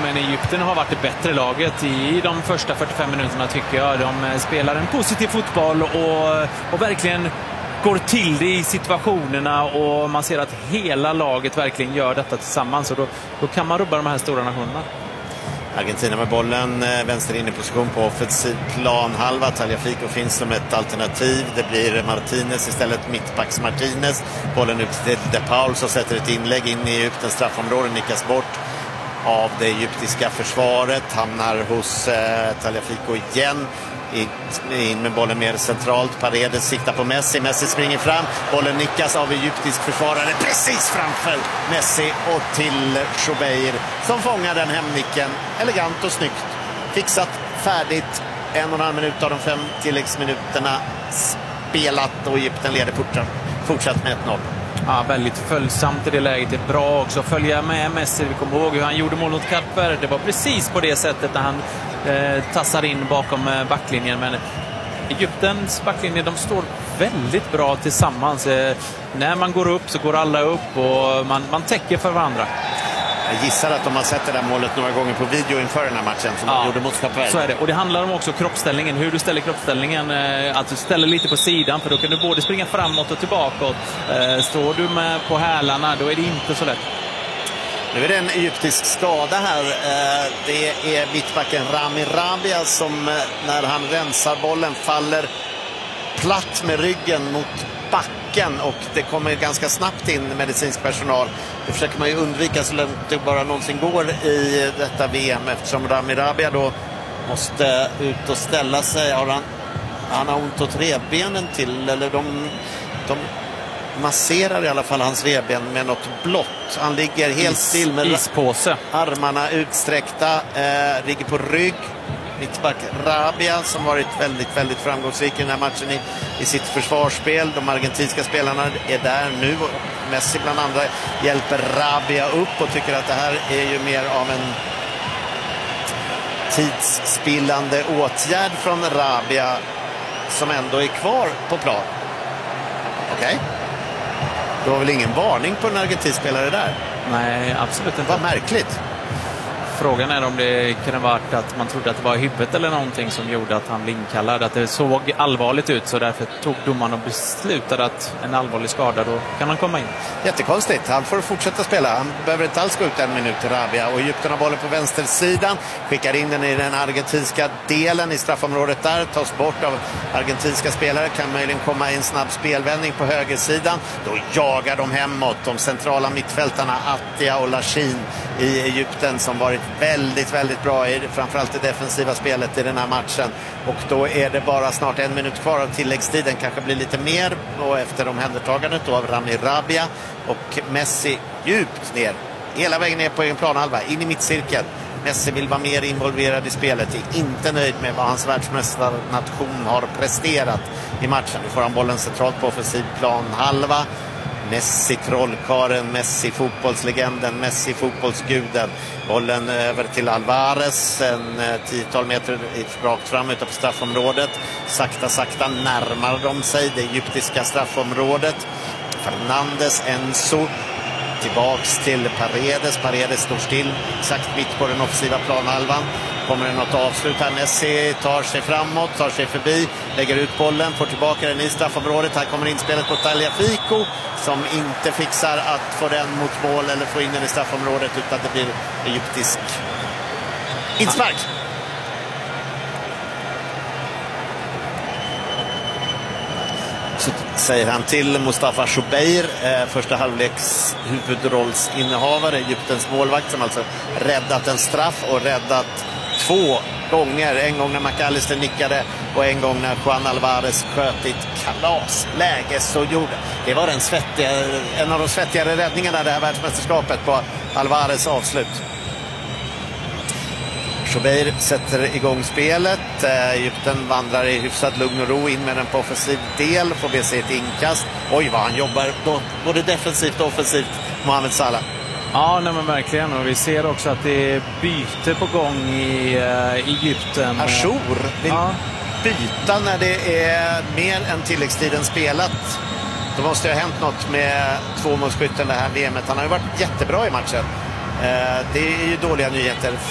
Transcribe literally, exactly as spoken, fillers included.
men Egypten har varit det bättre laget i de första fyrtiofem minuterna tycker jag. De spelar en positiv fotboll och, och verkligen går till det i situationerna och man ser att hela laget verkligen gör detta tillsammans och då, då kan man rubba de här stora nationerna. Argentina med bollen, vänster in i position på offensiv planhalva. Tagliafico finns som ett alternativ. Det blir Martinez istället, mittbacks Martinez. Bollen ut till De Paul som sätter ett inlägg in i Egyptens straffområde, nickas bort av det egyptiska försvaret. Hamnar hos eh, Tagliafico igen. In med bollen mer centralt. Paredes siktar på Messi. Messi springer fram. Bollen nickas av egyptisk försvarare precis framför Messi och till Choubeir som fångar den hemnicken. Elegant och snyggt. Fixat, färdigt. En och en halv minut av de fem tilläggsminuterna spelat och Egypten leder fortsatt, fortsatt med ett noll. Ja, väldigt följsamt i det läget. Det är bra också att följa med Messi. Vi kommer ihåg hur han gjorde mål mot Kap Verde. Det var precis på det sättet när han eh, tassar in bakom eh, backlinjen. Men Egyptens backlinje, de står väldigt bra tillsammans. Eh, när man går upp så går alla upp och man, man täcker för varandra. Jag gissar att de har sett det där målet några gånger på video inför den här matchen som ja, de gjorde mot Kap Verde. Så är det. Och det handlar om också kroppsställningen. Hur du ställer kroppsställningen. Eh, att du ställer lite på sidan. För då kan du både springa framåt och tillbaka. Eh, står du med på hälarna, då är det inte så lätt. Nu är det en egyptisk skada här. Eh, det är mittbacken Rami Rabia som eh, när han rensar bollen faller platt med ryggen mot backen och det kommer ganska snabbt in medicinsk personal. Det försöker man ju undvika så långt det bara någonsin går i detta V M eftersom Rami Rabia då måste ut och ställa sig. Har han, han har ont åt revbenen till eller de, de masserar i alla fall hans revben med något blått. Han ligger helt Is, still med ispåse. Armarna utsträckta, eh, ligger på rygg. Mittback Rabia som varit väldigt, väldigt framgångsrik i den här matchen i, i sitt försvarsspel. De argentinska spelarna är där nu. Messi bland andra hjälper Rabia upp och tycker att det här är ju mer av en tidsspillande åtgärd från Rabia som ändå är kvar på plan. Okej. Okay. Det var väl ingen varning på en argentinsk spelare där? Nej, absolut inte. Vad märkligt. Frågan är om det kunde varit att man trodde att det var huvudet eller någonting som gjorde att han blev inkallad. Att det såg allvarligt ut så därför tog domaren och beslutade att en allvarlig skada, då kan han komma in. Jättekonstigt. Han får fortsätta spela. Han behöver inte alls gå ut en minut till Rabia. Och Egypten har bollen på vänstersidan. Skickar in den i den argentinska delen i straffområdet där. Tas bort av argentinska spelare. Kan möjligen komma i en snabb spelvändning på högersidan. Då jagar de hemåt. De centrala mittfältarna Attia och Lachin i Egypten som varit väldigt, väldigt bra i framförallt det defensiva spelet i den här matchen. Och då är det bara snart en minut kvar av tilläggstiden. Kanske blir lite mer och efter omhändertagandet av Rami Rabia och Messi djupt ner. Hela vägen ner på en planhalva, in i mittcirkeln. Messi vill vara mer involverad i spelet. Är inte nöjd med vad hans världsmästarnation har presterat i matchen. Nu får han bollen centralt på offensiv planhalva. Messi trollkaren, Messi fotbollslegenden, Messi fotbollsguden. Bollen över till Alvarez, en tiotal meter rakt fram utanför straffområdet. Sakta, sakta närmar de sig det egyptiska straffområdet. Fernandes, Enzo. Tillbaks till Paredes. Paredes står still exakt mitt på den offensiva planhalvan. Kommer det något avslut här. Messi tar sig framåt, tar sig förbi, lägger ut bollen, får tillbaka den i straffområdet. Här kommer inspelet på Tagliafico som inte fixar att få den mot mål eller få in den i straffområdet utan det blir egyptisk inspark. Så säger han till Mustafa Choubeir, eh, första halvleks huvudrollsinnehavare, Egyptens målvakt som alltså räddat en straff och räddat två gånger. En gång när McAllister nickade och en gång när Juan Alvarez sköt i ett kalasläge. Så gjorde det var den svettiga, en av de svettigare räddningarna det här världsmästerskapet på Alvarez avslut. Choubeir sätter igång spelet. Egypten vandrar i hyfsat lugn och ro in med den på offensiv del. Får vi se ett inkast. Oj vad han jobbar då, både defensivt och offensivt, Mohamed Salah. Ja, nej men verkligen. Och vi ser också att det är byte på gång i uh, Egypten. Achour vill ja. byta när det är mer än tilläggstiden spelat. Då måste det ha hänt något med tvåmålsskytten det här V M:et. Han har ju varit jättebra i matchen. Uh, det är ju dåliga nyheter.